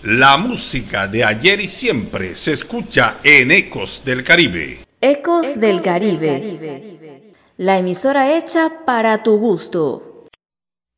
La música de ayer y siempre se escucha en Ecos del Caribe. Ecos del Caribe. La emisora hecha para tu gusto.